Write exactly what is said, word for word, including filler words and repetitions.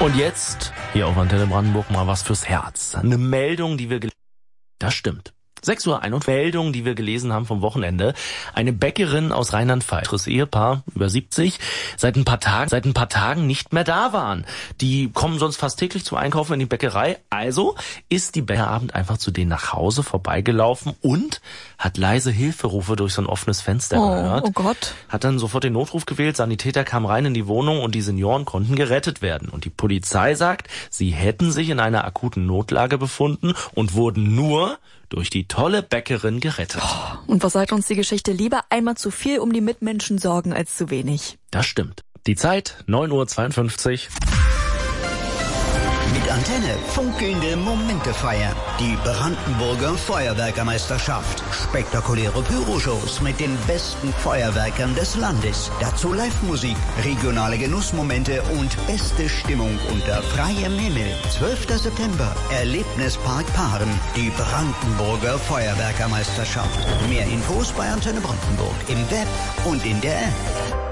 Und jetzt, hier auf Antenne Brandenburg, mal was fürs Herz. Eine Meldung, die wir gelesen haben. Das stimmt. sechs Uhr ein und Meldung, die wir gelesen haben vom Wochenende. Eine Bäckerin aus Rheinland-Pfalz, das Ehepaar, über siebzig, seit ein paar Tagen, seit ein paar Tagen nicht mehr da waren. Die kommen sonst fast täglich zum Einkaufen in die Bäckerei. Also ist die Bäckerabend einfach zu denen nach Hause vorbeigelaufen und hat leise Hilferufe durch so ein offenes Fenster oh, gehört. Oh Gott. Hat dann sofort den Notruf gewählt, Sanitäter kamen rein in die Wohnung und die Senioren konnten gerettet werden. Und die Polizei sagt, sie hätten sich in einer akuten Notlage befunden und wurden nur durch die tolle Bäckerin gerettet. Und was sagt uns die Geschichte? Lieber einmal zu viel um die Mitmenschen sorgen als zu wenig. Das stimmt. Die Zeit, neun Uhr zweiundfünfzig. Mit Antenne funkelnde Momente feiern. Die Brandenburger Feuerwerkermeisterschaft. Spektakuläre Pyroshows mit den besten Feuerwerkern des Landes. Dazu Live-Musik, regionale Genussmomente und beste Stimmung unter freiem Himmel. zwölfter September, Erlebnispark Paaren. Die Brandenburger Feuerwerkermeisterschaft. Mehr Infos bei Antenne Brandenburg im Web und in der App.